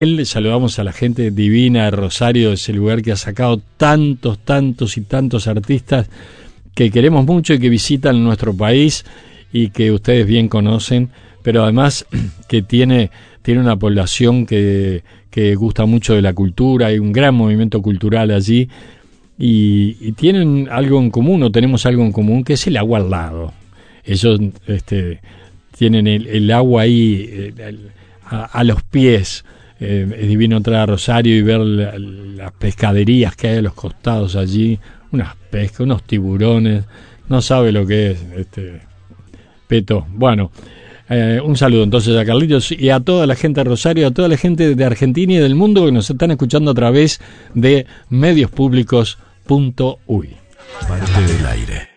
Le saludamos a la gente divina de Rosario, ese lugar que ha sacado tantos y tantos artistas que queremos mucho y que visitan nuestro país y que ustedes bien conocen, pero además que tiene una población que gusta mucho de la cultura, hay un gran movimiento cultural allí y tienen algo en común, o tenemos algo en común, que es el agua al lado. Ellos tienen el agua ahí a los pies. Es divino entrar a Rosario y ver las pescaderías que hay a los costados allí, unas pescas, unos tiburones, no sabe lo que es, Peto. Bueno, un saludo entonces a Carlitos y a toda la gente de Rosario, a toda la gente de Argentina y del mundo que nos están escuchando a través de mediospublicos.uy. Parte del aire.